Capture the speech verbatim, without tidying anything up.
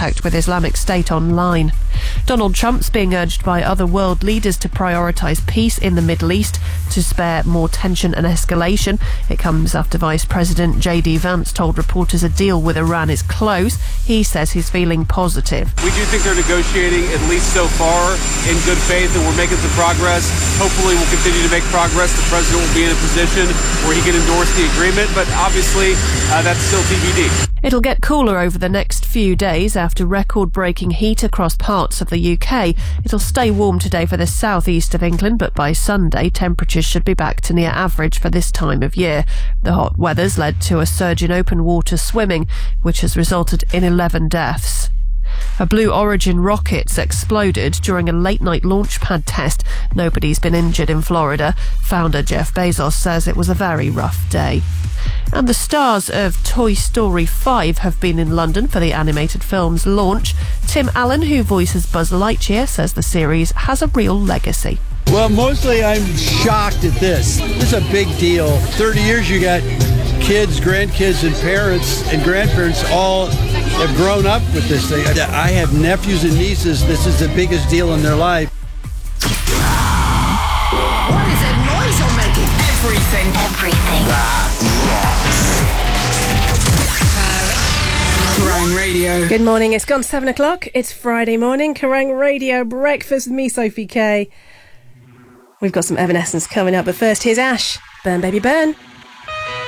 contact with Islamic State online. Donald Trump's being urged by other world leaders to prioritise peace in the Middle East to spare more tension and escalation. It comes after Vice President J D Vance told reporters a deal with Iran is close. He says he's feeling positive. We do think they're negotiating, at least so far, in good faith, and we're making some progress. Hopefully we'll continue to make progress. The president will be in a position where he can endorse the agreement, but obviously uh, that's still T B D. It'll get cooler over the next few days after record-breaking heat across parts of the U K. It'll stay warm today for the southeast of England, but by Sunday, temperatures should be back to near average for this time of year. The hot weather's led to a surge in open water swimming, which has resulted in eleven deaths. A Blue Origin rocket's exploded during a late-night launch pad test. Nobody's been injured in Florida. Founder Jeff Bezos says it was a very rough day. And the stars of Toy Story five have been in London for the animated film's launch. Tim Allen, who voices Buzz Lightyear, says the series has a real legacy. Well, mostly I'm shocked at this. This is a big deal. thirty years you got kids, grandkids, and parents and grandparents all have grown up with this thing. I have nephews and nieces. This is the biggest deal in their life. What is that noise you're making? Everything. Everything. Kerrang Radio. Good morning. It's gone seven o'clock. It's Friday morning. Kerrang Radio breakfast with me, Sophie Kay. We've got some Evanescence coming up, but first here's Ash. Burn, baby, burn.